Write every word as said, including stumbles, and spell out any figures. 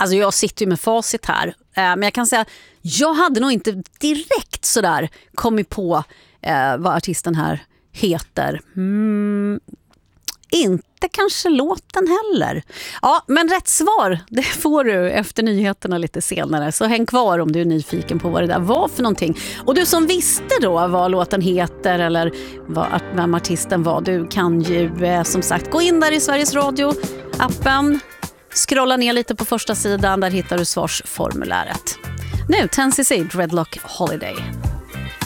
Alltså jag sitter ju med facit här. Eh, men jag kan säga, jag hade nog inte direkt sådär kommit på eh, vad artisten här heter. Mm, inte kanske låten heller. Ja, men rätt svar, det får du efter nyheterna lite senare. Så häng kvar om du är nyfiken på vad det där var för någonting. Och du som visste då vad låten heter eller vad, vem artisten var, du kan ju eh, som sagt gå in där i Sveriges Radio-appen. Scrolla ner lite på första sidan, där hittar du svarsformuläret. Nu, ten C C Dreadlock Holiday.